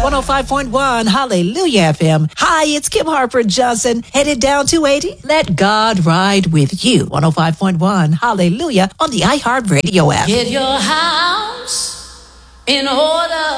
105.1 Hallelujah FM. Hi, it's Kim Harper Johnson, headed down 280. Let God ride with you. 105.1 Hallelujah on the iHeartRadio app. Get your house in order.